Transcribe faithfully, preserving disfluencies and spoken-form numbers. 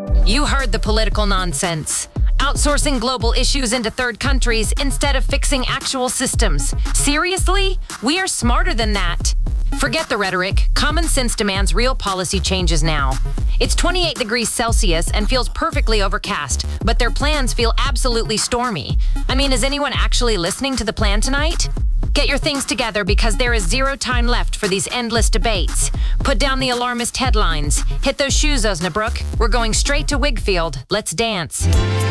You heard the political nonsense. Outsourcing global issues into third countries instead of fixing actual systems. Seriously? We are smarter than that. Forget the rhetoric. Common sense demands real policy changes now. It's twenty-eight degrees Celsius and feels perfectly overcast, but their plans feel absolutely stormy. I mean, is anyone actually listening to the plan tonight? Get your things together because there is zero time left for these endless debates. Put down the alarmist headlines. Hit those shoes, Osnabrück. We're going straight to Wigfield. Let's dance.